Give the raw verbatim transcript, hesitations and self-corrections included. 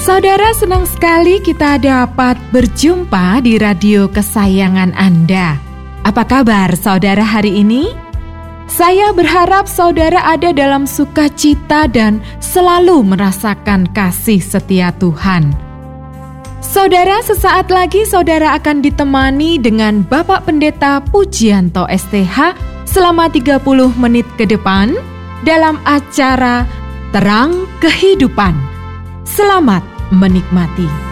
Saudara, senang sekali kita dapat berjumpa di radio kesayangan Anda. Apa kabar saudara hari ini? Saya berharap saudara ada dalam sukacita dan selalu merasakan kasih setia Tuhan. Saudara, sesaat lagi saudara akan ditemani dengan Bapak Pendeta Pujianto S T H selama tiga puluh menit ke depan dalam acara Terang Kehidupan. Selamat menikmati.